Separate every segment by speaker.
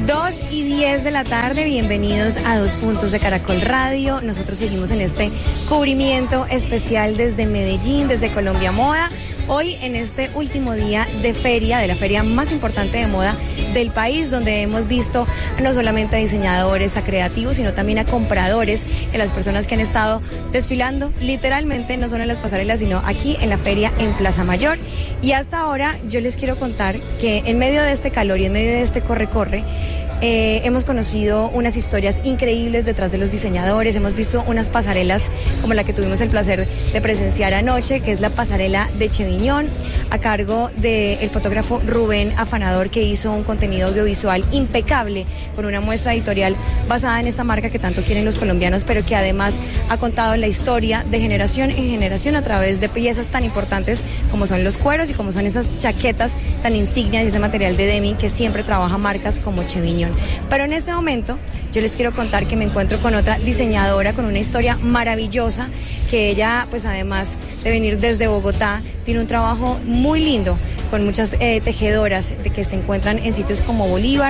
Speaker 1: 2:10 de la tarde, bienvenidos a 2 Puntos de Caracol Radio. Nosotros seguimos en este cubrimiento especial desde Medellín, desde Colombia Moda. Hoy en este último día de feria, de la feria más importante de moda del país, donde hemos visto no solamente a diseñadores, a creativos, sino también a compradores, que las personas que han estado desfilando literalmente, no solo en las pasarelas, sino aquí en la feria en Plaza Mayor. Y hasta ahora yo les quiero contar que en medio de este calor y en medio de este corre-corre, hemos conocido unas historias increíbles detrás de los diseñadores, hemos visto unas pasarelas como la que tuvimos el placer de presenciar anoche, que es la pasarela de Cheviñón, a cargo del fotógrafo Rubén Afanador, que hizo un contenido audiovisual impecable con una muestra editorial basada en esta marca que tanto quieren los colombianos, pero que además ha contado la historia de generación en generación a través de piezas tan importantes como son los cueros y como son esas chaquetas tan insignias y ese material de denim que siempre trabaja marcas como Cheviñón. Pero en este momento yo les quiero contar que me encuentro con otra diseñadora con una historia maravillosa, que ella, pues además de venir desde Bogotá, tiene un trabajo muy lindo con muchas tejedoras que se encuentran en sitios como Bolívar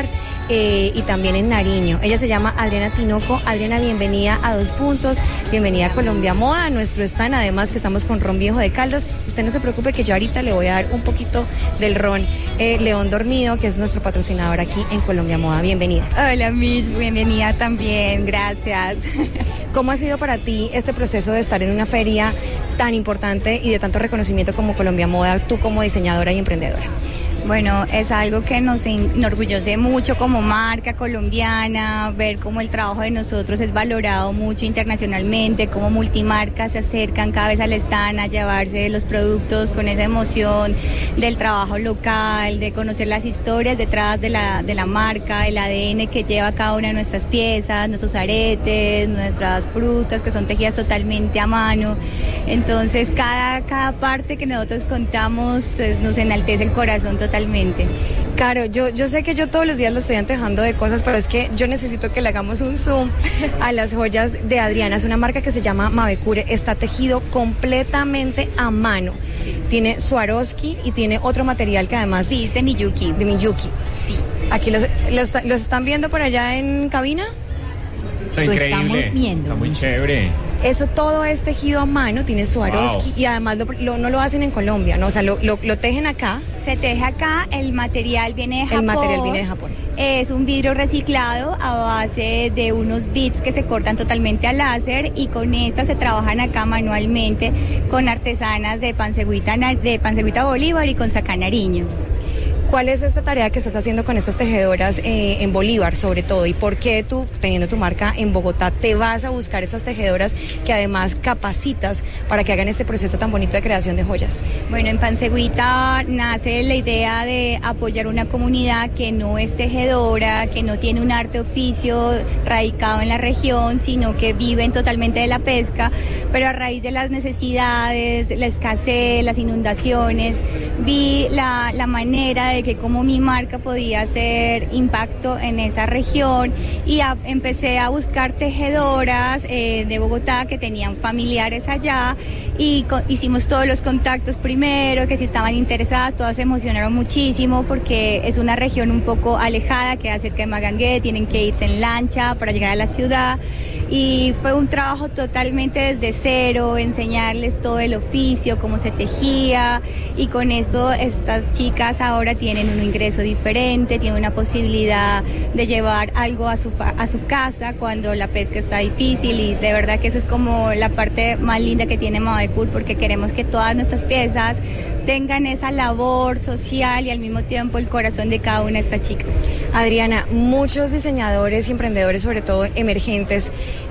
Speaker 1: y también en Nariño. Ella se llama Adriana Tinoco. Adriana, bienvenida a 2 Puntos, bienvenida a Colombia Moda, a nuestro stand, además que estamos con ron viejo de Caldas. Usted no se preocupe que yo ahorita le voy a dar un poquito del ron León Dormido, que es nuestro patrocinador aquí en Colombia Moda. Bienvenida.
Speaker 2: Hola, Mish, bienvenida también, gracias.
Speaker 1: ¿Cómo ha sido para ti este proceso de estar en una feria tan importante y de tanto reconocimiento como Colombia Moda, tú como diseñadora y emprendedora?
Speaker 2: Bueno, es algo que nos enorgullece mucho como marca colombiana, ver cómo el trabajo de nosotros es valorado mucho internacionalmente, cómo multimarcas se acercan cada vez al stand a llevarse los productos con esa emoción del trabajo local, de conocer las historias detrás de la marca, el ADN que lleva cada una de nuestras piezas, nuestros aretes, nuestras frutas que son tejidas totalmente a mano. Entonces cada parte que nosotros contamos pues nos enaltece el corazón totalmente.
Speaker 1: Claro, yo sé que yo todos los días lo estoy antejando de cosas, pero es que yo necesito que le hagamos un zoom a las joyas de Adriana. Es una marca que se llama Mavecure, está tejido completamente a mano. Tiene Swarovski y tiene otro material que además...
Speaker 2: Sí, es de Miyuki.
Speaker 1: De Miyuki.
Speaker 2: Sí.
Speaker 1: Aquí los están viendo por allá en cabina.
Speaker 3: Está increíble, está muy chévere.
Speaker 1: Eso todo es tejido a mano, tiene Swarovski, wow. Y además no lo hacen en Colombia, ¿no? O sea, lo tejen acá.
Speaker 2: Se teje acá, el material viene de Japón.
Speaker 1: El material viene de Japón.
Speaker 2: Es un vidrio reciclado a base de unos bits que se cortan totalmente a láser y con estas se trabajan acá manualmente con artesanas de Pansegüita Bolívar y con Sacanariño.
Speaker 1: ¿Cuál es esta tarea que estás haciendo con estas tejedoras en Bolívar, sobre todo? ¿Y por qué tú, teniendo tu marca en Bogotá, te vas a buscar estas tejedoras que además capacitas para que hagan este proceso tan bonito de creación de joyas?
Speaker 2: Bueno, en Pansegüita nace la idea de apoyar una comunidad que no es tejedora, que no tiene un arte oficio radicado en la región, sino que viven totalmente de la pesca, pero a raíz de las necesidades, la escasez, las inundaciones, vi la manera de que como mi marca podía hacer impacto en esa región y empecé a buscar tejedoras de Bogotá que tenían familiares allá y hicimos todos los contactos primero, que si estaban interesadas, todas se emocionaron muchísimo porque es una región un poco alejada, queda cerca de Magangué, tienen que irse en lancha para llegar a la ciudad y fue un trabajo totalmente desde cero, enseñarles todo el oficio, cómo se tejía y con esto estas chicas ahora tienen un ingreso diferente, tienen una posibilidad de llevar algo a su casa cuando la pesca está difícil y de verdad que esa es como la parte más linda que tiene Mavecure porque queremos que todas nuestras piezas tengan esa labor social y al mismo tiempo el corazón de cada una de estas chicas.
Speaker 1: Adriana, muchos diseñadores y emprendedores, sobre todo emergentes,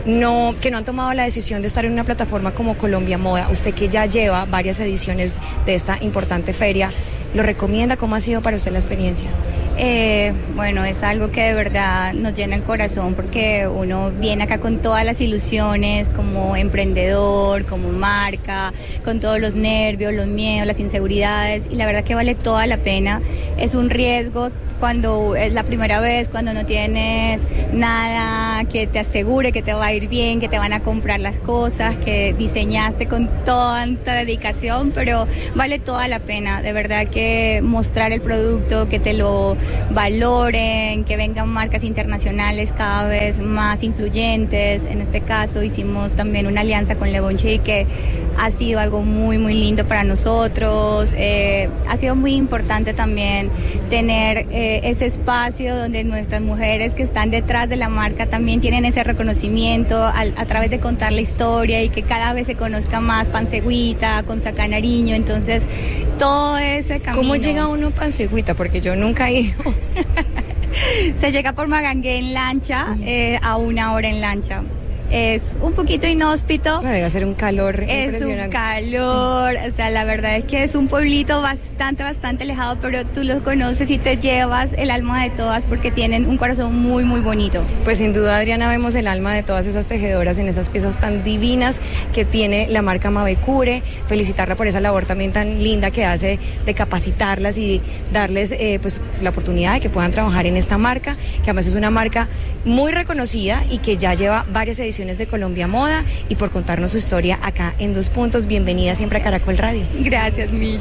Speaker 1: que no han tomado la decisión de estar en una plataforma como Colombia Moda. Usted que ya lleva varias ediciones de esta importante feria, ¿lo recomienda? ¿Cómo ha sido para usted la experiencia?
Speaker 2: Bueno, es algo que de verdad nos llena el corazón porque uno viene acá con todas las ilusiones como emprendedor, como marca, con todos los nervios, los miedos, las inseguridades y la verdad que vale toda la pena. Es un riesgo cuando es la primera vez, cuando no tienes nada que te asegure que te va a ir bien, que te van a comprar las cosas que diseñaste con tanta dedicación, pero vale toda la pena, de verdad que mostrar el producto, que te lo valoren, que vengan marcas internacionales cada vez más influyentes. En este caso hicimos también una alianza con Le Bon Choi que ha sido algo muy muy lindo para nosotros. Ha sido muy importante también tener ese espacio donde nuestras mujeres que están detrás de la marca también tienen ese reconocimiento a través de contar la historia y que cada vez se conozca más Pansegüita con Saca Nariño. Entonces todo ese camino.
Speaker 1: ¿Cómo llega uno a Pansegüita? Porque yo nunca he ido.
Speaker 2: Se llega por Magangué en lancha, a 1 hora en lancha. Es un poquito inhóspito.
Speaker 1: Debe ser un calor impresionante.
Speaker 2: Es un calor, o sea, la verdad es que es un pueblito bastante alejado, pero tú los conoces y te llevas el alma de todas porque tienen un corazón muy, muy bonito.
Speaker 1: Pues sin duda, Adriana, vemos el alma de todas esas tejedoras en esas piezas tan divinas que tiene la marca Mavecure. Felicitarla por esa labor también tan linda que hace de capacitarlas y darles pues la oportunidad de que puedan trabajar en esta marca, que además es una marca muy reconocida y que ya lleva varias ediciones de Colombia Moda, y por contarnos su historia acá en 2 Puntos. Bienvenida siempre a Caracol Radio.
Speaker 2: Gracias, Mich.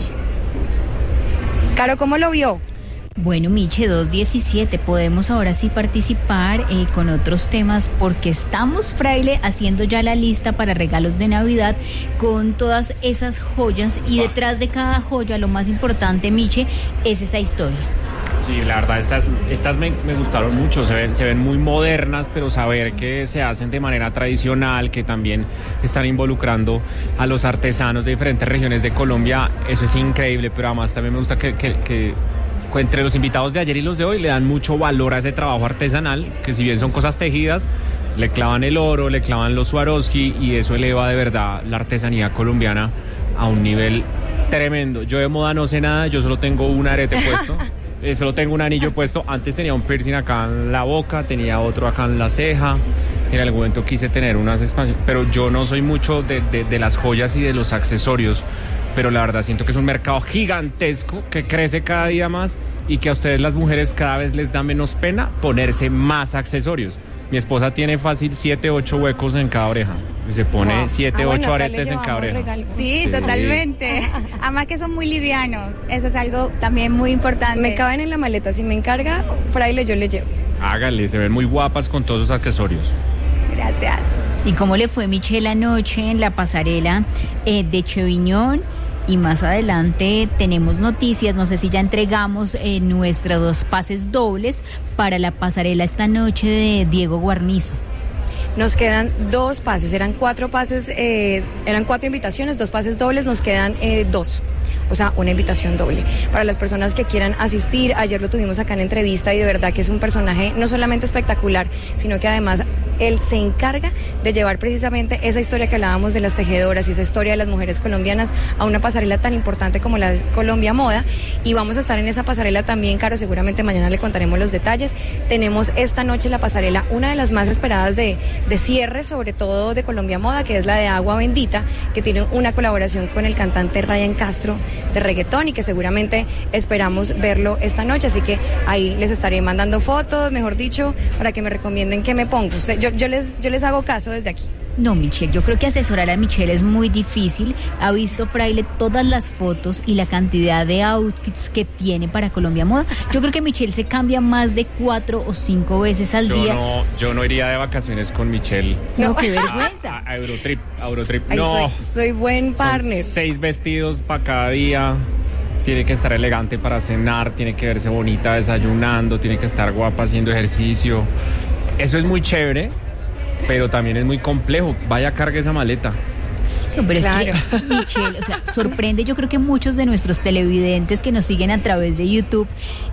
Speaker 1: Caro, ¿cómo lo vio?
Speaker 4: Bueno, Miche, 2:17, podemos ahora sí participar con otros temas porque estamos, Fraile, haciendo ya la lista para regalos de Navidad con todas esas joyas y detrás de cada joya, lo más importante, Miche, es esa historia.
Speaker 3: Sí, la verdad, estas me gustaron mucho, se ven muy modernas, pero saber que se hacen de manera tradicional, que también están involucrando a los artesanos de diferentes regiones de Colombia, eso es increíble, pero además también me gusta que entre los invitados de ayer y los de hoy le dan mucho valor a ese trabajo artesanal, que si bien son cosas tejidas, le clavan el oro, le clavan los Swarovski y eso eleva de verdad la artesanía colombiana a un nivel tremendo. Yo de moda no sé nada, yo solo tengo un arete puesto. Solo tengo un anillo puesto. Antes tenía un piercing acá en la boca, tenía otro acá en la ceja. En algún momento quise tener unas expansiones, pero yo no soy mucho de las joyas y de los accesorios. Pero la verdad siento que es un mercado gigantesco que crece cada día más y que a ustedes las mujeres cada vez les da menos pena ponerse más accesorios. Mi esposa tiene fácil 7, 8 huecos en cada oreja. Y se pone 7, 8 aretes en cada oreja.
Speaker 2: Sí, totalmente. Además que son muy livianos. Eso es algo también muy importante.
Speaker 1: Me caben en la maleta. Si me encarga, Fraile, yo le llevo.
Speaker 3: Hágale, se ven muy guapas con todos esos accesorios.
Speaker 2: Gracias.
Speaker 4: ¿Y cómo le fue, Michelle, anoche en la pasarela de Cheviñón? Y más adelante tenemos noticias, no sé si ya entregamos nuestros 2 pases dobles para la pasarela esta noche de Diego Guarnizo.
Speaker 1: Nos quedan 2 pases, eran 4 pases, eran 4 invitaciones, 2 pases dobles, nos quedan 2. O sea, una invitación doble. Para las personas que quieran asistir, ayer lo tuvimos acá en entrevista y de verdad que es un personaje no solamente espectacular, sino que además él se encarga de llevar precisamente esa historia que hablábamos de las tejedoras y esa historia de las mujeres colombianas a una pasarela tan importante como la de Colombia Moda. Y vamos a estar en esa pasarela también, Caro, seguramente mañana le contaremos los detalles. Tenemos esta noche la pasarela, una de las más esperadas de cierre, sobre todo de Colombia Moda, que es la de Agua Bendita, que tiene una colaboración con el cantante Ryan Castro de reggaetón y que seguramente esperamos verlo esta noche, así que ahí les estaré mandando fotos, mejor dicho, para que me recomienden qué me pongo. Yo les hago caso desde aquí.
Speaker 4: No, Michelle, yo creo que asesorar a Michelle es muy difícil. Ha visto, Fraile, todas las fotos y la cantidad de outfits que tiene para Colombia Moda. Yo creo que Michelle se cambia más de 4 o 5 veces al día.
Speaker 3: Yo no iría de vacaciones con Michelle.
Speaker 4: No, qué vergüenza.
Speaker 3: A Eurotrip.
Speaker 1: Ay,
Speaker 3: no.
Speaker 1: Soy buen partner.
Speaker 3: Son 6 vestidos para cada día. Tiene que estar elegante para cenar, tiene que verse bonita desayunando, tiene que estar guapa haciendo ejercicio. Eso es muy chévere, pero también es muy complejo. Vaya, cargue esa maleta.
Speaker 4: No, pero claro. Es que, Michelle, o sea, sorprende, yo creo que muchos de nuestros televidentes que nos siguen a través de YouTube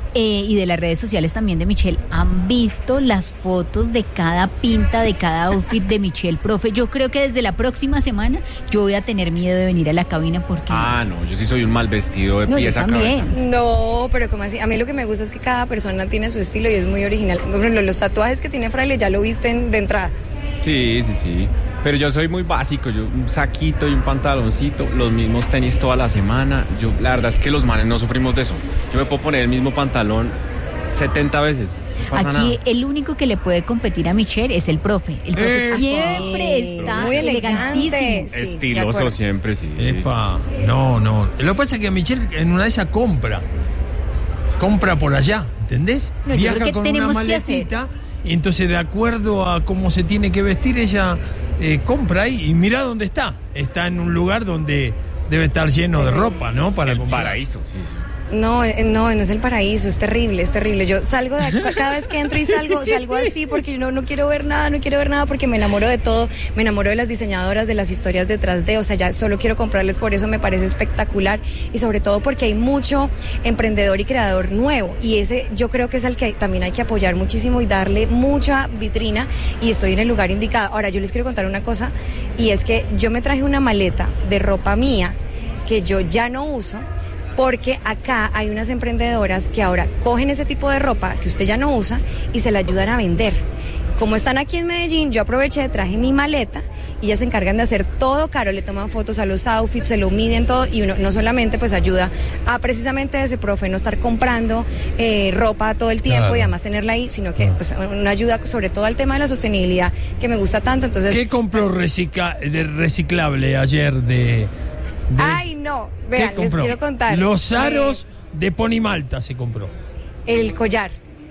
Speaker 4: y de las redes sociales también de Michelle han visto las fotos de cada pinta, de cada outfit de Michelle, profe. Yo creo que desde la próxima semana yo voy a tener miedo de venir a la cabina porque...
Speaker 3: No, yo sí soy un mal vestido de pies a cabeza.
Speaker 1: No, pero como así, a mí lo que me gusta es que cada persona tiene su estilo y es muy original. Por ejemplo, los tatuajes que tiene Fraile ya lo visten de entrada.
Speaker 3: Sí. Pero yo soy muy básico, yo un saquito y un pantaloncito, los mismos tenis toda la semana. La verdad es que los manes no sufrimos de eso. Yo me puedo poner el mismo pantalón 70 veces. No pasa
Speaker 4: Aquí
Speaker 3: nada.
Speaker 4: el único que le puede competir a Michelle es el profe. El profe siempre está
Speaker 1: muy
Speaker 4: elegantísimo.
Speaker 1: elegante. Sí, de
Speaker 3: Estiloso
Speaker 1: acuerdo.
Speaker 3: siempre, sí.
Speaker 5: Epa, no. Lo que pasa es que Michelle en una de esas compra por allá, ¿entendés?
Speaker 4: No, yo
Speaker 5: Viaja
Speaker 4: creo que
Speaker 5: con
Speaker 4: tenemos
Speaker 5: una
Speaker 4: que
Speaker 5: maletita y entonces de acuerdo a cómo se tiene que vestir ella compra ahí y mira dónde está. Está en un lugar donde debe estar lleno de ropa, ¿no? Para
Speaker 3: El
Speaker 5: comprar.
Speaker 3: paraíso, sí.
Speaker 1: No es el paraíso, es terrible. Yo salgo de acá, cada vez que entro y salgo así porque no quiero ver nada porque me enamoro de todo, me enamoro de las diseñadoras, de las historias detrás de, o sea, ya solo quiero comprarles, por eso me parece espectacular y sobre todo porque hay mucho emprendedor y creador nuevo y ese yo creo que es al que también hay que apoyar muchísimo y darle mucha vitrina y estoy en el lugar indicado. Ahora, yo les quiero contar una cosa y es que yo me traje una maleta de ropa mía que yo ya no uso, porque acá hay unas emprendedoras que ahora cogen ese tipo de ropa que usted ya no usa y se la ayudan a vender. Como están aquí en Medellín, yo aproveché, traje mi maleta y ellas se encargan de hacer todo caro, le toman fotos a los outfits, se lo miden todo y uno no solamente pues ayuda a precisamente ese profe no estar comprando ropa todo el tiempo,
Speaker 5: Claro.
Speaker 1: y además tenerla ahí, sino que pues una ayuda sobre todo al tema de la sostenibilidad que me gusta tanto. Entonces,
Speaker 5: ¿Qué compró
Speaker 1: pues,
Speaker 5: de reciclable ayer de
Speaker 1: Ay, no, vean,
Speaker 5: ¿qué
Speaker 1: les
Speaker 5: compró?
Speaker 1: quiero contar.
Speaker 5: Los aros de Pony Malta se compró.
Speaker 1: El collar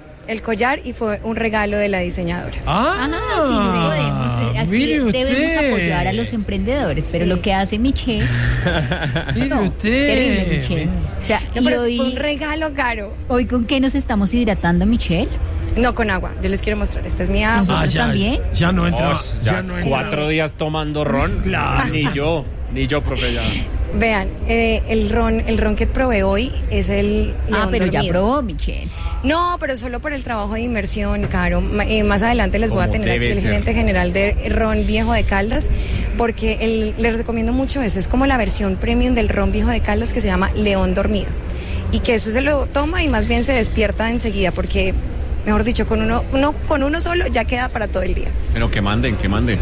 Speaker 1: y fue un regalo de la diseñadora.
Speaker 4: Ah, sí, podemos. Aquí
Speaker 5: mire
Speaker 4: debemos
Speaker 5: usted.
Speaker 4: apoyar a los emprendedores, pero lo que hace Michelle,
Speaker 5: Mire
Speaker 4: no,
Speaker 5: usted.
Speaker 4: terrible Michelle. O sea,
Speaker 1: No,
Speaker 4: y
Speaker 1: pero fue un
Speaker 4: hoy,
Speaker 1: regalo caro.
Speaker 4: hoy ¿con qué nos estamos hidratando, Michelle?
Speaker 1: No, con agua. Yo les quiero mostrar. Esta es mi agua.
Speaker 4: Nosotros también.
Speaker 5: Ya no entra.
Speaker 3: Ya
Speaker 5: no entra.
Speaker 3: 4 días tomando ron.
Speaker 5: Claro.
Speaker 3: Ni yo, profe, ya.
Speaker 1: Vean, el ron que probé hoy es el León
Speaker 4: Pero ya
Speaker 1: dormido.
Speaker 4: probó, Michelle.
Speaker 1: No, pero solo por el trabajo de inversión, Caro. Más adelante les voy a
Speaker 3: Como
Speaker 1: tener aquí
Speaker 3: debe
Speaker 1: el
Speaker 3: ser.
Speaker 1: gerente general de Ron Viejo de Caldas, porque les recomiendo mucho eso. Es como la versión premium del Ron Viejo de Caldas que se llama León Dormido. Y que eso se lo toma y más bien se despierta enseguida, porque, mejor dicho, con uno solo ya queda para todo el día.
Speaker 3: Pero que manden.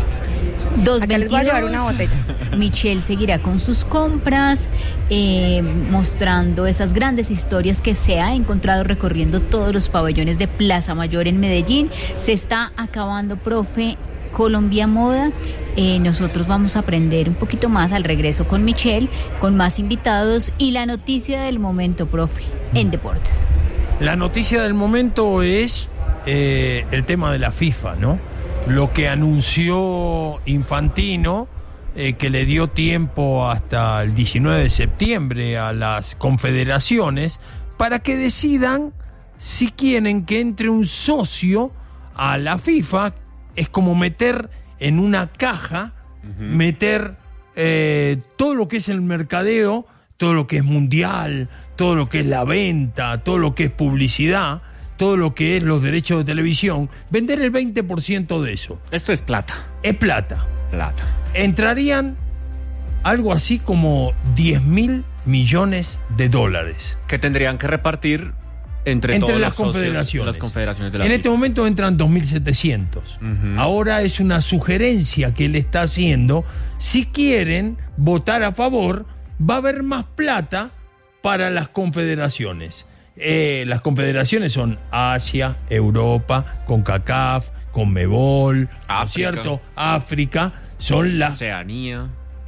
Speaker 1: Acá les voy a llevar una botella.
Speaker 4: Michelle seguirá con sus compras, mostrando esas grandes historias que se ha encontrado recorriendo todos los pabellones de Plaza Mayor en Medellín. Se está acabando, profe, Colombia Moda. Nosotros vamos a aprender un poquito más al regreso con Michelle, con más invitados y la noticia del momento, profe, en deportes.
Speaker 5: La noticia del momento es el tema de la FIFA, ¿no? Lo que anunció Infantino, que le dio tiempo hasta el 19 de septiembre a las confederaciones para que decidan si quieren que entre un socio a la FIFA. Es como meter en una caja, meter todo lo que es el mercadeo, todo lo que es mundial, todo lo que es la venta, todo lo que es publicidad, todo lo que es los derechos de televisión, vender el 20% de eso.
Speaker 3: Esto es plata.
Speaker 5: Es plata.
Speaker 3: Plata.
Speaker 5: Entrarían algo así como 10.000 millones de dólares.
Speaker 3: Que tendrían que repartir entre todos
Speaker 5: las
Speaker 3: los socios,
Speaker 5: confederaciones.
Speaker 3: las confederaciones de la
Speaker 5: En
Speaker 3: FIFA.
Speaker 5: este momento entran 2.700. Ahora es una sugerencia que él está haciendo. Si quieren votar a favor, va a haber más plata para las confederaciones. Las confederaciones son Asia, Europa, CONCACAF, CONMEBOL, ¿no es
Speaker 3: África.
Speaker 5: cierto? África, son las
Speaker 3: Oceanía.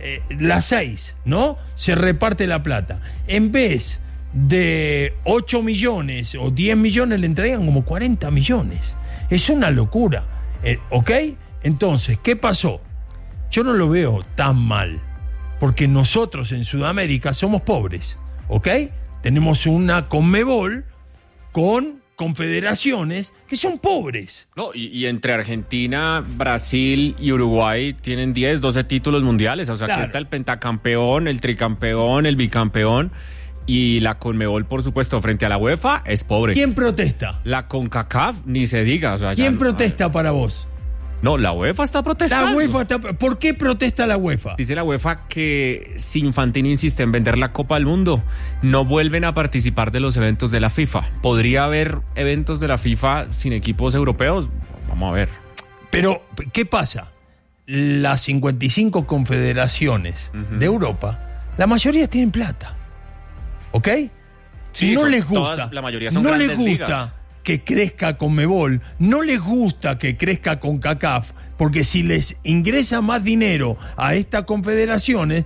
Speaker 5: 6, ¿no? Se reparte la plata. En vez de 8 millones o 10 millones, le entregan como 40 millones. Es una locura. ¿Ok? Entonces, ¿qué pasó? Yo no lo veo tan mal, porque nosotros en Sudamérica somos pobres, ¿ok? Tenemos una CONMEBOL con confederaciones que son pobres.
Speaker 3: No, y entre Argentina, Brasil y Uruguay tienen 10, 12 títulos mundiales. O sea,
Speaker 5: Claro.
Speaker 3: aquí está el pentacampeón, el tricampeón, el bicampeón. Y la CONMEBOL, por supuesto, frente a la UEFA, es pobre.
Speaker 5: ¿Quién protesta?
Speaker 3: La CONCACAF, ni se diga. O sea, ya
Speaker 5: ¿Quién
Speaker 3: no-
Speaker 5: protesta para vos?
Speaker 3: No, la UEFA está protestando.
Speaker 5: La UEFA está... ¿Por qué protesta la UEFA?
Speaker 3: Dice la UEFA que si Infantino insiste en vender la Copa del Mundo, no vuelven a participar de los eventos de la FIFA. ¿Podría haber eventos de la FIFA sin equipos europeos? Vamos a ver.
Speaker 5: Pero, ¿qué pasa? Las 55 confederaciones de Europa, la mayoría tienen plata. ¿Ok?
Speaker 3: Sí,
Speaker 5: no
Speaker 3: son
Speaker 5: les gusta.
Speaker 3: todas, la mayoría son
Speaker 5: no
Speaker 3: grandes
Speaker 5: les gusta
Speaker 3: ligas.
Speaker 5: que crezca Conmebol, no les gusta que crezca CONCACAF, porque si les ingresa más dinero a estas confederaciones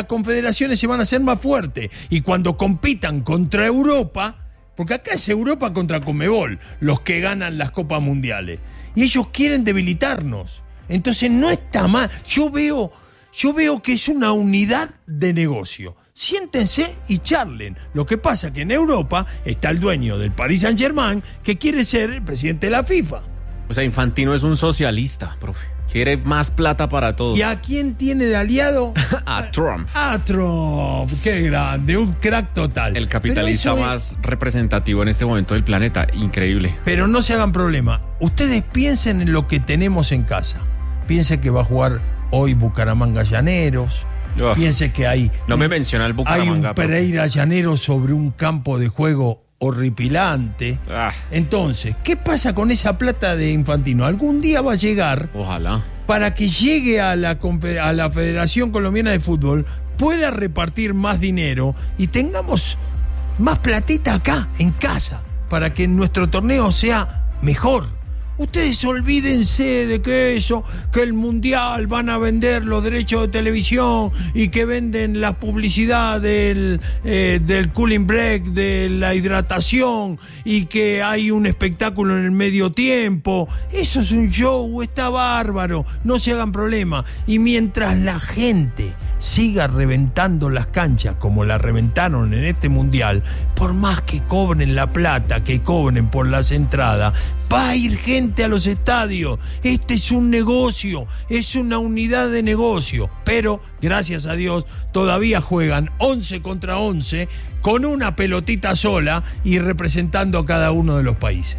Speaker 5: se van a hacer más fuertes. Y cuando compitan contra Europa, porque acá es Europa contra Conmebol, los que ganan las Copas Mundiales. Y ellos quieren debilitarnos. Entonces no está mal. Yo veo que es una unidad de negocio. Siéntense y charlen. Lo que pasa es que en Europa está el dueño del Paris Saint-Germain, que quiere ser el presidente de la FIFA.
Speaker 3: O sea, Infantino es un socialista, profe. Quiere más plata para todos.
Speaker 5: ¿Y a quién tiene de aliado?
Speaker 3: A Trump.
Speaker 5: A Trump. Qué grande, un crack total.
Speaker 3: El capitalista más representativo en este momento del planeta. Increíble.
Speaker 5: Pero no se hagan problema. Ustedes piensen en lo que tenemos en casa. Piensen que va a jugar hoy Bucaramanga Llaneros. Piensen que hay...
Speaker 3: No me menciona el Bucaramanga.
Speaker 5: Hay un Pereira Llaneros sobre un campo de juego horripilante. Entonces, ¿qué pasa con esa plata de Infantino? Algún día va a llegar.
Speaker 3: Ojalá.
Speaker 5: Para que llegue a la Federación Colombiana de Fútbol, pueda repartir más dinero y tengamos más platita acá, en casa, para que nuestro torneo sea mejor. Ustedes olvídense de que el Mundial van a vender los derechos de televisión y que venden la publicidad del cooling break, de la hidratación y que hay un espectáculo en el medio tiempo. Eso es un show, está bárbaro, no se hagan problema. Y mientras la gente siga reventando las canchas como la reventaron en este Mundial, por más que cobren la plata que cobren por las entradas, va a ir gente a los estadios. Este es un negocio, es una unidad de negocio. Pero, gracias a Dios, todavía juegan 11 contra 11 con una pelotita sola y representando a cada uno de los países.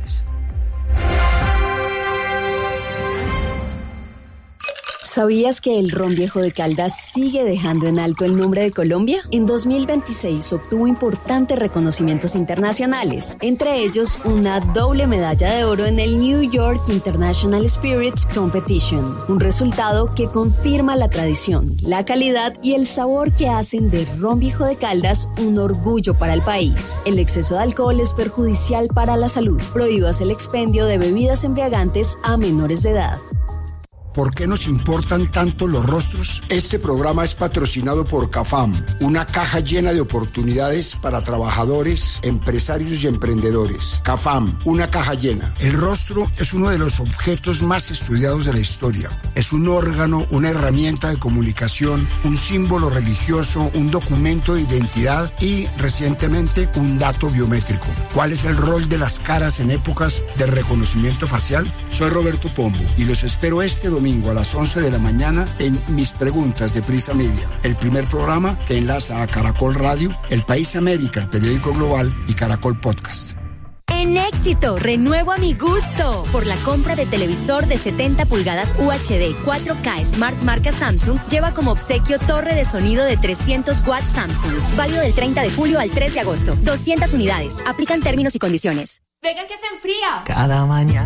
Speaker 6: ¿Sabías que el ron Viejo de Caldas sigue dejando en alto el nombre de Colombia? En 2026 obtuvo importantes reconocimientos internacionales, entre ellos una doble medalla de oro en el New York International Spirits Competition, un resultado que confirma la tradición, la calidad y el sabor que hacen de ron Viejo de Caldas un orgullo para el país. El exceso de alcohol es perjudicial para la salud. Prohíbas el expendio de bebidas embriagantes a menores de edad.
Speaker 7: ¿Por qué nos importan tanto los rostros? Este programa es patrocinado por CAFAM, una caja llena de oportunidades para trabajadores, empresarios y emprendedores. CAFAM, una caja llena. El rostro es uno de los objetos más estudiados de la historia. Es un órgano, una herramienta de comunicación, un símbolo religioso, un documento de identidad y, recientemente, un dato biométrico. ¿Cuál es el rol de las caras en épocas de reconocimiento facial? Soy Roberto Pombo y los espero este domingo a las 11 de la mañana en Mis Preguntas de Prisa Media, el primer programa que enlaza a Caracol Radio, El País América, el periódico global y Caracol Podcast.
Speaker 8: En Éxito, renuevo a mi gusto. Por la compra de televisor de 70 pulgadas UHD 4K Smart marca Samsung, lleva como obsequio torre de sonido de 300 watts Samsung. Válido del 30 de julio al 3 de agosto. 200 unidades. Aplican términos y condiciones.
Speaker 9: Venga que se enfría.
Speaker 10: Cada mañana.